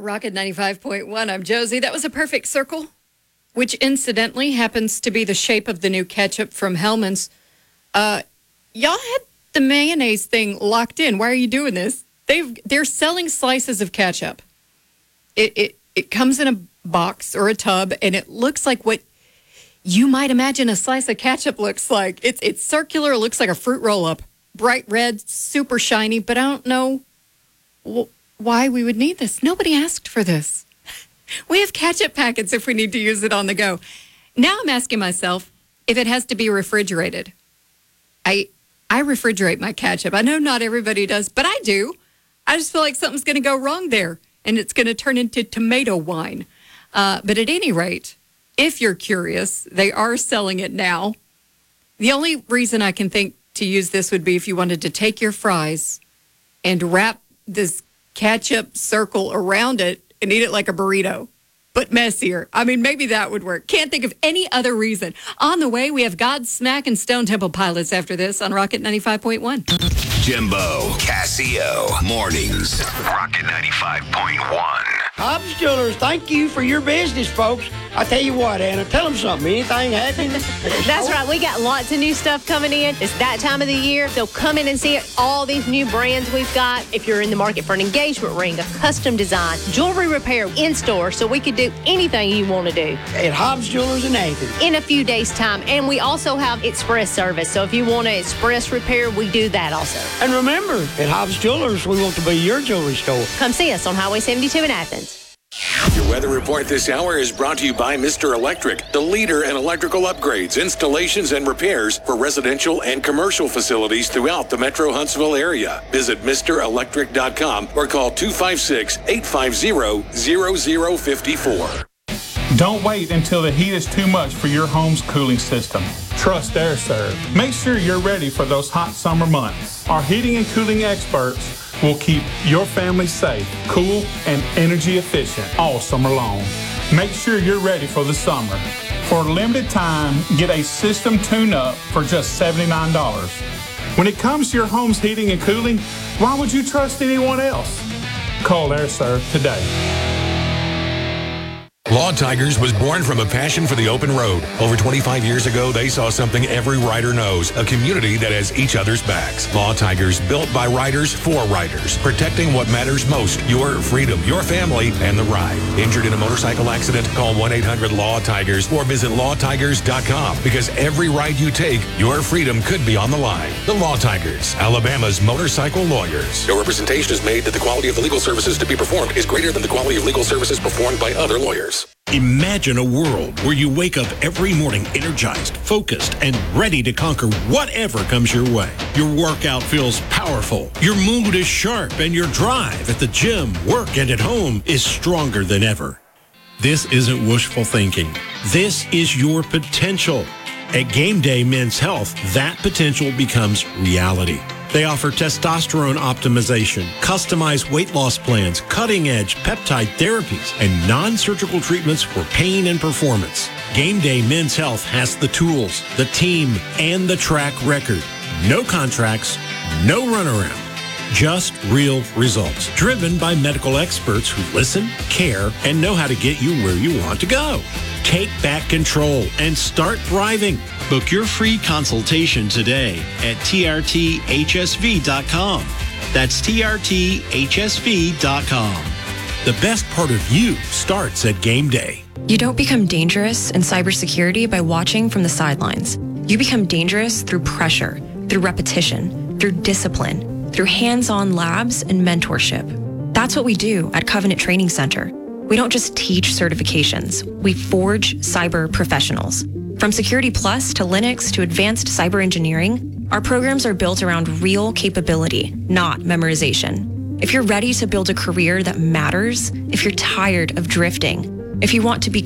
Rocket 95.1. I'm Josie. That was a perfect circle, which incidentally happens to be the shape of the new ketchup from Hellmann's. Y'all had the mayonnaise thing locked in. Why are you doing this? They're selling slices of ketchup. It comes in a box or a tub, and it looks like what you might imagine a slice of ketchup looks like. It's circular. It looks like a fruit roll-up. Bright red, super shiny, but I don't know why we would need this. Nobody asked for this. We have ketchup packets if we need to use it on the go. Now I'm asking myself if it has to be refrigerated. I refrigerate my ketchup. I know not everybody does, but I do. I just feel like something's going to go wrong there, and it's going to turn into tomato wine. But at any rate, if you're curious, they are selling it now. The only reason I can think to use this would be if you wanted to take your fries and wrap this ketchup circle around it and eat it like a burrito, but messier. I mean, maybe that would work. Can't think of any other reason. On the way, we have Godsmack and Stone Temple Pilots after this on Rocket 95.1. Jimbo, Casio, mornings. Rocket 95.1. Hobbs Jewelers, thank you for your business, folks. I tell you what, Anna, tell them something. Anything happening? That's right. We got lots of new stuff coming in. It's that time of the year. So come in and see all these new brands we've got. If you're in the market for an engagement ring, a custom design, jewelry repair in store, so we could do anything you want to do. At Hobbs Jewelers in Athens. In a few days' time. And we also have express service. So if you want an express repair, we do that also. And remember, at Hobbs Jewelers, we want to be your jewelry store. Come see us on Highway 72 in Athens. Your weather report this hour is brought to you by Mr. Electric, the leader in electrical upgrades, installations, and repairs for residential and commercial facilities throughout the Metro Huntsville area. Visit MrElectric.com or call 256-850-0054. Don't wait until the heat is too much for your home's cooling system. Trust AirServe. Make sure you're ready for those hot summer months. Our heating and cooling experts will keep your family safe, cool, and energy efficient all summer long. Make sure you're ready for the summer. For a limited time, get a system tune-up for just $79. When it comes to your home's heating and cooling, why would you trust anyone else? Call AirServe today. Law Tigers was born from a passion for the open road. Over 25 years ago, they saw something every rider knows, a community that has each other's backs. Law Tigers, built by riders for riders, protecting what matters most, your freedom, your family, and the ride. Injured in a motorcycle accident? Call 1-800-LAW-TIGERS or visit lawtigers.com, because every ride you take, your freedom could be on the line. The Law Tigers, Alabama's motorcycle lawyers. No representation is made that the quality of the legal services to be performed is greater than the quality of legal services performed by other lawyers. Imagine a world where you wake up every morning energized, focused, and ready to conquer whatever comes your way. Your workout feels powerful, your mood is sharp, and your drive at the gym, work, and at home is stronger than ever. This isn't wishful thinking. This is your potential. At Game Day Men's Health, that potential becomes reality. They offer testosterone optimization, customized weight loss plans, cutting-edge peptide therapies, and non-surgical treatments for pain and performance. Game Day Men's Health has the tools, the team, and the track record. No contracts, no runaround. Just real results, driven by medical experts who listen, care, and know how to get you where you want to go. Take back control and start thriving. Book your free consultation today at trthsv.com. That's trthsv.com. The best part of you starts at Game Day. You don't become dangerous in cybersecurity by watching from the sidelines. You become dangerous through pressure, through repetition, through discipline, through hands-on labs and mentorship. That's what we do at Covenant Training Center. We don't just teach certifications. We forge cyber professionals. From Security Plus to Linux to advanced cyber engineering, our programs are built around real capability, not memorization. If you're ready to build a career that matters, if you're tired of drifting, if you want to be